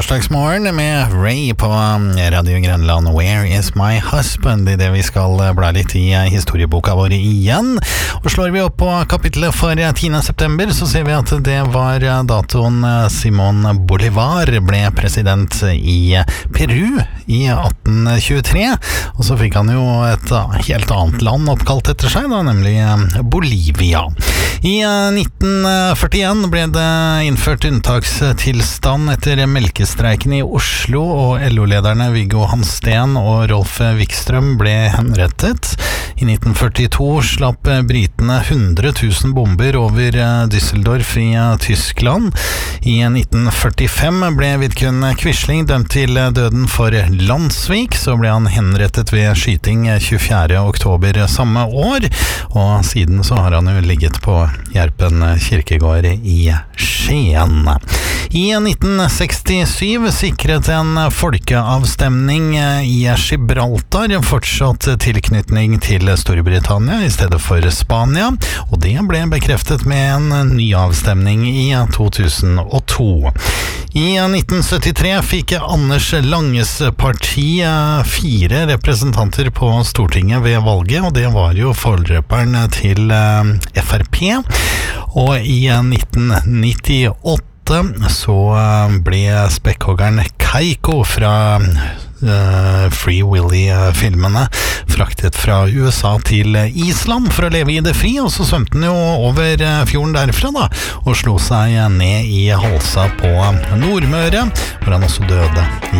torsdagsmorgen med Ray på Radio Grønland. Where is my husband? I det vi skal bla litt i historieboka vår igjen. Og slår vi opp på kapitlet for 10. september, så ser vi at det var datoen Simón Bolívar ble president i Peru i 1823. Og så fikk han jo et helt annet land oppkalt etter seg, da, nemlig Bolivia. I 1941 ble det innført unntakstilstand etter melkestreiken i Oslo, og LO-lederne Viggo Hansten og Rolf Wikström ble henrettet. I 1942 slapp britene 100 000 bomber over Düsseldorf i Tyskland. I 1945 ble Vidkun Quisling dømt til døden for landssvik, så ble han henrettet ved skyting 24. oktober samme år, og siden så har han jo ligget på Gjerpen kirkegård i Skien. I 1967 sikret en folkeavstemning i Gibraltar fortsatt tilknytning til Storbritannia i stedet for Spania, og det ble bekreftet med en ny avstemning i 2002. I 1973 fikk Anders Langes parti 4 representanter på Stortinget ved valget, og det var jo forløperen til FRP. Og i 1998 så ble spekkhoggeren Keiko fra Free Willy-filmene fraktet fra USA til Island for å leve i det fri, og så svømte han jo over fjorden derfra da, og slo seg ned i Halsa på Nordmøre, hvor han også døde